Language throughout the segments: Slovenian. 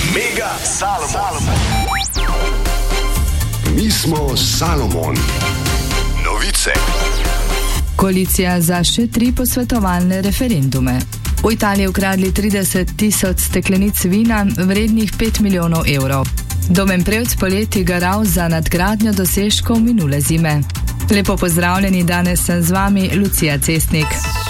Mega Salomon. Mi smo Salomon. Novice. Koalicija za še 3 posvetovalne referendume. V Italiji ukradli 30.000 steklenic vina vrednih 5 milijonov evrov. Domen Prevc poleti garal za nadgradnjo dosežkov minule zime. Lepo pozdravljeni, danes sem z vami Lucija Cestnik.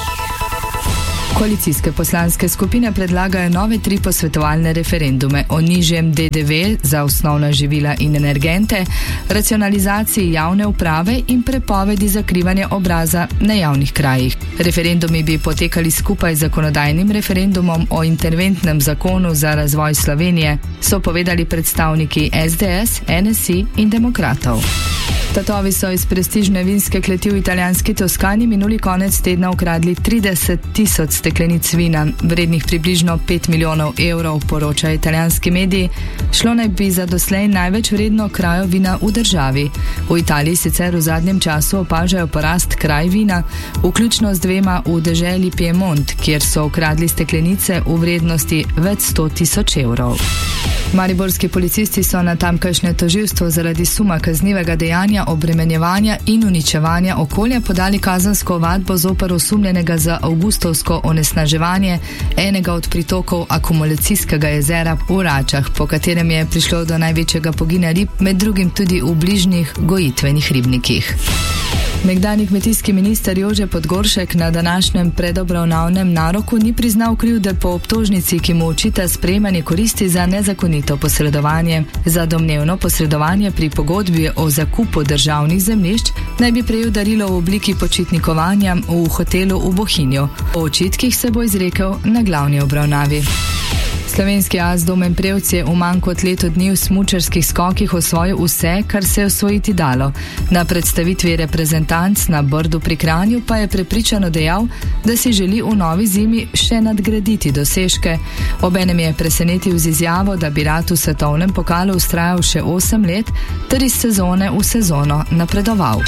Koalicijske poslanske skupine predlagajo nove 3 posvetovalne referendume o nižjem DDV za osnovna živila in energente, racionalizaciji javne uprave in prepovedi zakrivanja obraza na javnih krajih. Referendumi bi potekali skupaj z zakonodajnim referendumom o interventnem zakonu za razvoj Slovenije, so povedali predstavniki SDS, NSI in Demokratov. Tatovi so iz prestižne vinske kleti v italijanski Toskani minuli konec tedna ukradli 30.000 steklenic vina, vrednih približno 5 milijonov evrov, poročajo italijanski mediji. Šlo naj bi za doslej največ vredno krajo vina v državi. V Italiji sicer v zadnjem času opažajo porast kraj vina, vključno z 2 v deželi Piemont, kjer so ukradli steklenice v vrednosti več 100.000 evrov. Mariborski policisti so na tamkajšnje tožilstvo zaradi suma kaznivega dejanja obremenjevanja in uničevanja okolja podali kazensko ovadbo zoper osumljenega za avgustovsko onesnaževanje enega od pritokov akumulacijskega jezera v Račah, po katerem je prišlo do največjega pogina rib, med drugim tudi v bližnjih gojitvenih ribnikih. Nekdanji kmetijski minister Jože Podgoršek na današnjem predobravnavnem naroku ni priznal krivde po obtožnici, ki mu očita sprejemanje koristi za nezakonito posredovanje. Za domnevno posredovanje pri pogodbi o zakupu državnih zemljišč naj bi prejel darilo v obliki počitnikovanja v hotelu v Bohinju. O očitkih se bo izrekel na glavni obravnavi. Slovenski as Domen Prevc je v manj kot leto dni v smučarskih skokih osvojil vse, kar se je osvojiti dalo. Na predstavitvi reprezentanc na Brdu pri Kranju pa je prepričano dejal, da si želi v novi zimi še nadgraditi dosežke. Obenem je presenetil z izjavo, da bi rad v svetovnem pokalu vztrajal še 8 let ter iz sezone v sezono napredoval.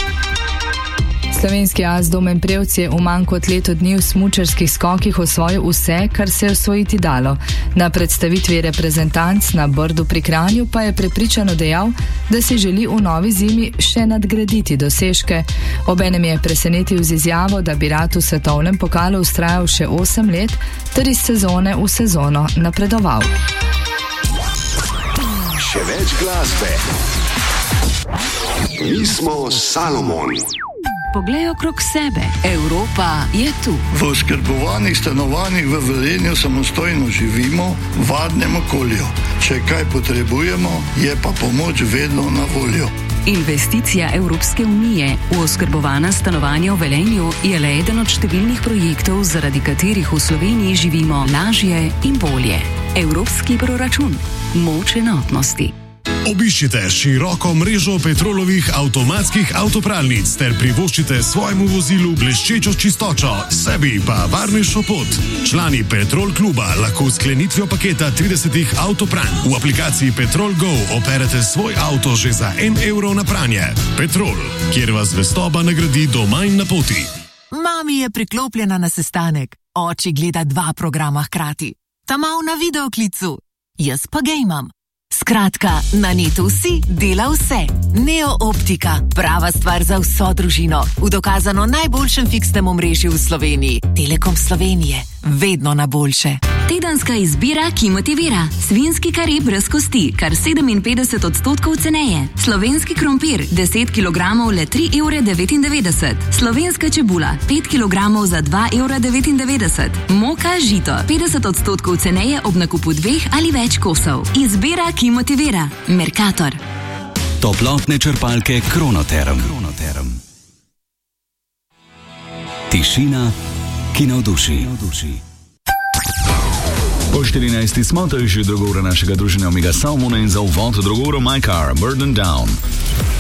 Slovenski as Domen Prevc je v manj kot leto dni v smučarskih skokih osvojil vse, kar se je osvojiti dalo. Na predstavitvi reprezentanc na Brdu pri Kranju pa je prepričano dejal, da si želi v novi zimi še nadgraditi dosežke. Obenem je presenetil z izjavo, da bi rad v svetovnem pokalu vztrajal še 8 let ter iz sezone v sezono napredoval. Še več glasbe. Mi smo Salomon. Poglej okrog sebe. Evropa je tu. V oskrbovanih stanovanjih v Velenju samostojno živimo v varnem okolju. Če kaj potrebujemo, je pa pomoč vedno na voljo. Investicija Evropske unije v oskrbovana stanovanja v Velenju je le eden od številnih projektov, zaradi katerih v Sloveniji živimo lažje in bolje. Evropski proračun. Moč enotnosti. Obiščite široko mrežo Petrolovih avtomatskih avtopralnic ter privoščite svojemu vozilu bleščečo čistočo, sebi pa varnejšo pot. Člani Petrol kluba lahko s sklenitvijo paketa 30 avtopranj v aplikaciji Petrol Go operete svoj avto že za 1 evro na pranje. Petrol, kjer vas zvestoba nagradi doma in na poti. Mami je priklopljena na sestanek, oči gleda 2 programa hkrati. Ta mal na videoklicu, jaz pa gejmam. Skratka, na netu si dela vse. Neo Optika, prava stvar za vso družino. V dokazano najboljšem fiksnem omrežju v Sloveniji. Telekom Slovenije, vedno na boljše. Tedenska izbira, ki motivira. Svinjski kare brez kosti, kar 57% ceneje. Slovenski krompir, 10 kg le 3,99 €. Slovenska čebula, 5 kg za 2,99 €. Moka žito, 50% ceneje ob nakupu 2 ali več kosov. Izbira, ki motivira. Mercator. Toplotne črpalke Kronoterm. Tišina, ki navduši. Po 14. smo, to je že druga ura našega druženja Mega Salomona in za uvod druga ura My Car, Burden Down.